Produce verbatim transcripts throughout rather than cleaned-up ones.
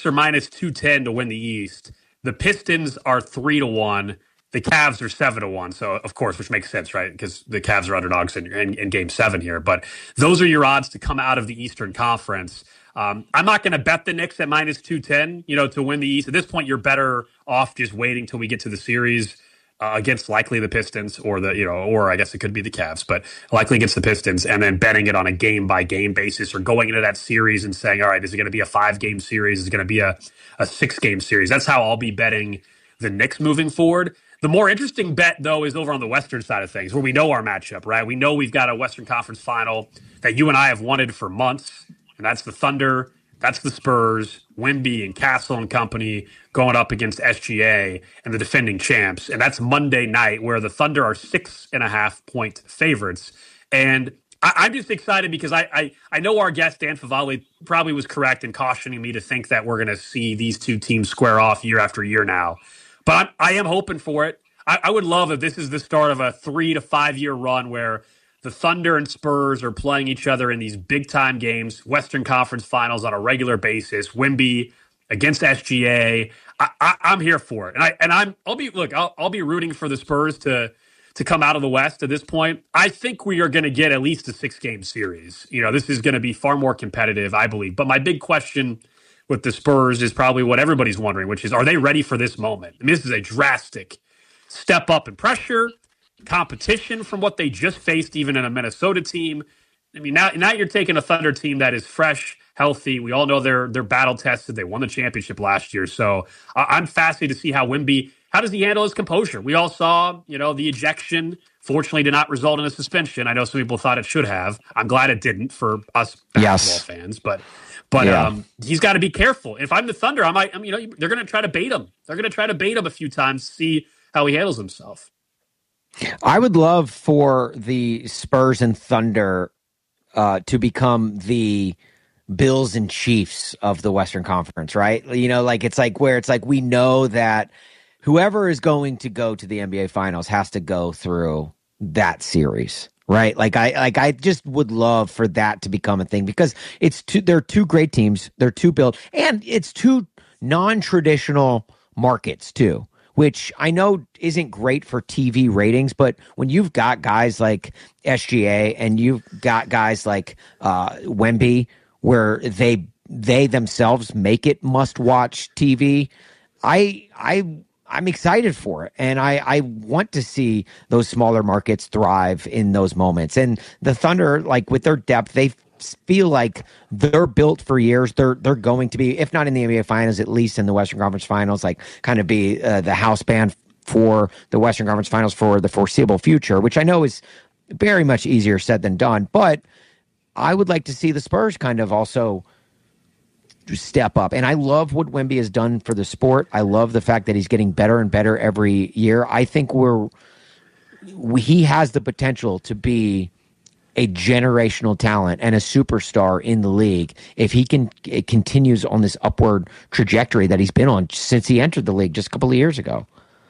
Knicks are minus two ten to win the East. The Pistons are three to one. The Cavs are seven to one. So, of course, which makes sense, right? Because the Cavs are underdogs in, in, in game seven here. But those are your odds to come out of the Eastern Conference. Um, I'm not going to bet the Knicks at minus two ten, you know, to win the East. At this point, you're better off just waiting till we get to the series uh, against likely the Pistons or the, you know, or I guess it could be the Cavs, but likely against the Pistons, and then betting it on a game by game basis or going into that series and saying, all right, is it going to be a five game series? Is it going to be a, a six game series? That's how I'll be betting the Knicks moving forward. The more interesting bet, though, is over on the Western side of things, where we know our matchup, right? We know we've got a Western Conference final that you and I have wanted for months, and that's the Thunder, that's the Spurs, Wemby and Castle and company going up against S G A and the defending champs. And that's Monday night, where the Thunder are six and a half point favorites. And I, I'm just excited because I, I I know our guest, Dan Favale, probably was correct in cautioning me to think that we're going to see these two teams square off year after year now. But I'm, I am hoping for it. I, I would love if this is the start of a three to five year run where the Thunder and Spurs are playing each other in these big time games, Western Conference Finals on a regular basis. Wemby against S G A. I, I, I'm here for it, and I and I'm I'll be look. I'll, I'll be rooting for the Spurs to to come out of the West at this point. I think we are going to get at least a six game series. You know, this is going to be far more competitive, I believe. But my big question with the Spurs is probably what everybody's wondering, which is, are they ready for this moment? I mean, this is a drastic step up in pressure, competition from what they just faced even in a Minnesota team. I mean, now, now you're taking a Thunder team that is fresh, healthy. We all know they're they're battle tested. They won the championship last year. So uh, I'm fascinated to see how Wemby, how does he handle his composure? We all saw, you know, the ejection fortunately did not result in a suspension. I know some people thought it should have. I'm glad it didn't for us basketball yes. fans, but But yeah. um, he's got to be careful. If I'm the Thunder, I might, I mean, you know, they're going to try to bait him. They're going to try to bait him a few times, see how he handles himself. I would love for the Spurs and Thunder uh, to become the Bills and Chiefs of the Western Conference, right? You know, like it's like where it's like we know that whoever is going to go to the N B A Finals has to go through that series. Right, like I like I just would love for that to become a thing because it's two. They're two great teams. They're two built, and it's two non-traditional markets too, which I know isn't great for T V ratings. But when you've got guys like S G A and you've got guys like uh, Wemby, where they they themselves make it must-watch T V, I I. I'm excited for it, and I, I want to see those smaller markets thrive in those moments. And the Thunder, like with their depth, they feel like they're built for years. They're they're going to be, if not in the N B A Finals, at least in the Western Conference Finals, like kind of be uh, the house band for the Western Conference Finals for the foreseeable future, which I know is very much easier said than done. But I would like to see the Spurs kind of also step up. And I love what Wemby has done for the sport. I love the fact that he's getting better and better every year. I think we're we, he has the potential to be a generational talent and a superstar in the league if he can it continues on this upward trajectory that he's been on since he entered the league just a couple of years ago.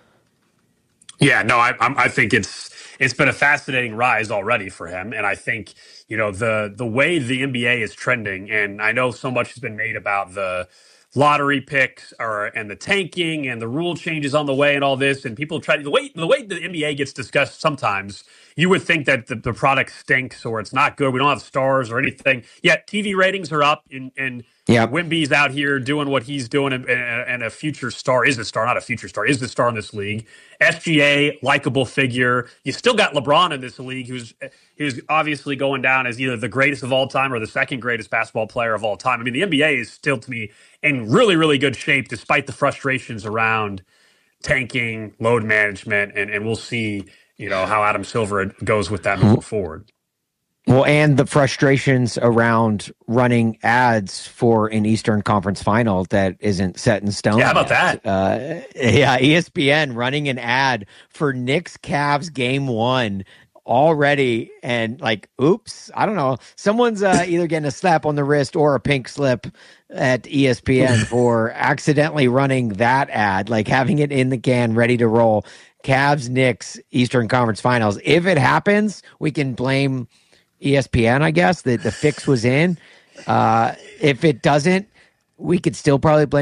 Yeah, no, I, I think it's it's been a fascinating rise already for him, and I think you know the the way the N B A is trending, and I know so much has been made about the lottery picks or and the tanking and the rule changes on the way and all this, and people try the way the way the N B A gets discussed sometimes. You would think that the, the product stinks or it's not good. We don't have stars or anything. Yet T V ratings are up, and, and yep. Wemby's out here doing what he's doing, and, and a future star is a star, not a future star, is the star in this league. S G A, likable figure. You still got LeBron in this league, who's who's obviously going down as either the greatest of all time or the second greatest basketball player of all time. I mean, the N B A is still, to me, in really, really good shape, despite the frustrations around tanking, load management, and, and we'll see you know, how Adam Silver goes with that moving forward. Well, and the frustrations around running ads for an Eastern Conference final that isn't set in stone. Yeah, how about yet. that? Uh, yeah, E S P N running an ad for Knicks Cavs game one already, and like, oops, I don't know. Someone's uh, either getting a slap on the wrist or a pink slip at E S P N for accidentally running that ad, like having it in the can ready to roll. Cavs, Knicks, Eastern Conference Finals. If it happens, we can blame E S P N, I guess, that the fix was in. Uh, if it doesn't, we could still probably blame